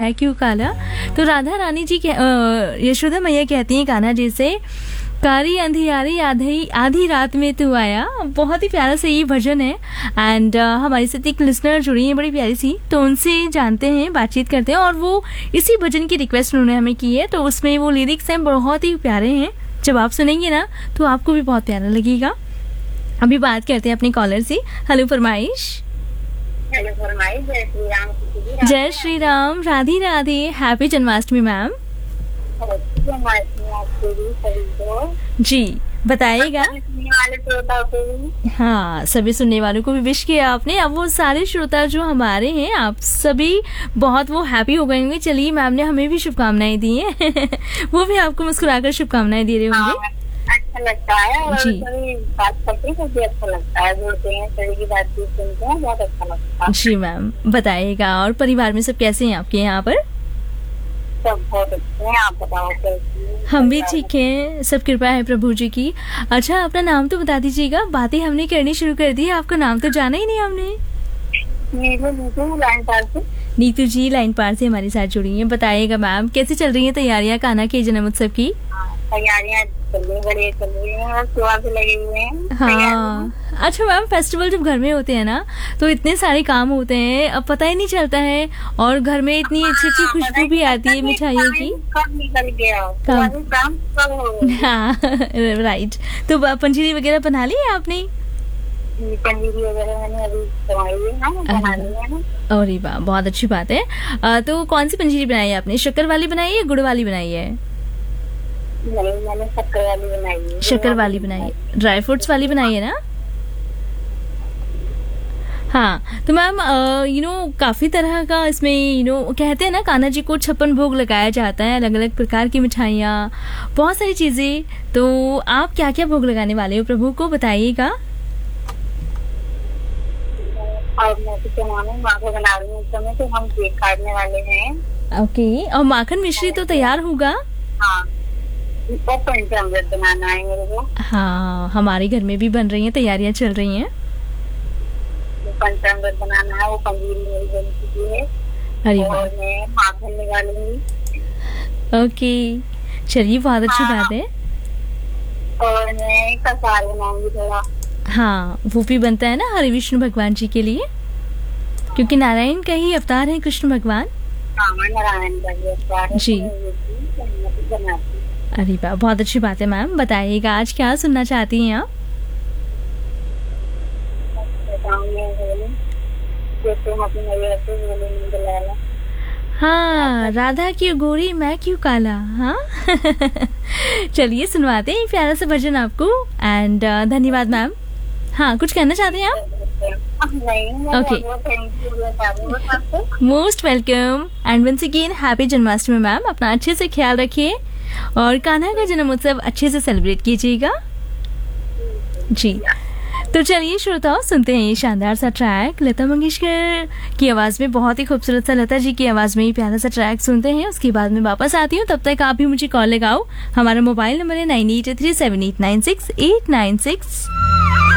है क्यों काला। तो राधा रानी जी यशोदा मैया कहती हैं कान्हा जी से, कारी अंधियारी आधी रात में तू आया। बहुत ही प्यारा सा ये भजन है। एंड हमारे साथ एक लिसनर जुड़ी है बड़ी प्यारी सी, तो उनसे जानते हैं, बातचीत करते हैं। और वो इसी भजन की रिक्वेस्ट उन्होंने हमें की है, तो उसमें वो लिरिक्स हैं बहुत ही प्यारे हैं। जब आप सुनेंगे ना तो आपको भी बहुत प्यारा लगेगा। अभी बात करते हैं अपने कॉलर से। हेलो फरमाइश। हेलो फरमाइश। जय श्री राम। जय श्री राम, राधे राधे, हैप्पी जन्माष्टमी मैम। जी बताइएगा। हाँ, सभी सुनने वालों को भी विश किया आपने। अब वो सारे श्रोता जो हमारे हैं, आप सभी बहुत वो हैप्पी हो गए होंगे। चलिए, मैम ने हमें भी शुभकामनाएं दी हैं वो भी आपको मुस्कुराकर शुभकामनाएं दे रहे होंगे। अच्छा लगता है और सभी बात करते हैं तो अच्छा लगता है, बोलते हैं सभी की बातचीत सुनते हैं, बहुत अच्छा लगता है। जी मैम बताइएगा। और परिवार में सब कैसे हैं आपके यहाँ पर? सब बहुत अच्छे हैं, आप बताओ कैसी हैं? हम भी ठीक हैं, सब कृपा है प्रभु जी की। अच्छा, अपना नाम तो बता दीजिएगा, बातें हमने करनी शुरू कर दी है, आपका नाम तो जाना ही नहीं हमने। नीतू जी लाइन पार से हमारे साथ जुड़ी हैं। बताइएगा मैम, कैसे चल रही हैं तैयारियां कान्हा के जन्म उत्सव की? तैयारियां चल रही हैं और सेवा भी लगे हुए हैं। हाँ, अच्छा मैम, फेस्टिवल जब घर में होते हैं ना तो इतने सारे काम होते हैं, अब पता ही नहीं चलता है। और घर में इतनी अच्छी अच्छी खुशबू भी आती है मिठाइयों की। कब निकल गया काम कब हो। हाँ राइट। तो पंजीरी वगैरह बना ली है आपने? पंजीरी वगैरह मैंने अभी बना ली है ना। अरे वाह, बहुत अच्छी बात है। तो कौन सी पंजीरी बनाई है आपने? शक्कर वाली बनाई है, गुड़ वाली बनाई है? नहीं, मैंने शक्कर वाली बनाई है। शक्कर वाली बनाई है, ड्राई फ्रूट्स वाली बनाई है ना? हाँ, तो मैम काफी तरह का इसमें कहते हैं ना, कान्हा जी को 56 भोग लगाया जाता है, अलग अलग प्रकार की मिठाइयाँ, बहुत सारी चीजें। तो आप क्या क्या भोग लगाने वाले हो प्रभु को, बताइएगा। और मैं तो माखन बना रही हूँ, समय तो हम केक काटने वाले हैं। ओके, और माखन मिश्री तो तैयार होगा? हाँ, पंचामृत बनाना है मेरे को। हाँ, हमारे घर में भी बन रही हैं, तैयारियां चल रही हैं। पंचामृत बनाना है, वो पंजीरी मेरी बन चुकी है। अरे और मैं माखन निकालूंगी। ओके, चलिए, बहुत अच्छी बात है। और मैं कसार बनाऊंगी थोड़ा। हाँ, वो भी बनता है ना हरि विष्णु भगवान जी के लिए, क्योंकि नारायण का ही अवतार है कृष्ण भगवान। नारायण का ही अवतार है जी। अरे वाह, बहुत अच्छी बात है मैम। बताइएगा आज क्या सुनना चाहती हैं आप? हाँ, राधा की गोरी मैं क्यों काला। हाँ चलिए सुनवाते हैं प्यारा सा भजन आपको। एंड धन्यवाद मैम। हाँ, कुछ कहना चाहते हैं आप? Okay, most welcome and once again happy Janmashtami ma'am. अपना अच्छे से ख्याल रखिए और कान्हा का जन्म उत्सव अच्छे से सेलिब्रेट कीजिएगा जी। तो चलिए श्रोताओं, सुनते हैं ये शानदार सा ट्रैक लता मंगेशकर की आवाज में, बहुत ही खूबसूरत सा लता जी की आवाज में ये प्यारा सा ट्रैक सुनते हैं। उसके बाद में वापस आती हूँ, तब तक आप भी मुझे कॉल लगाओ। हमारा मोबाइल नंबर है 98837896 896।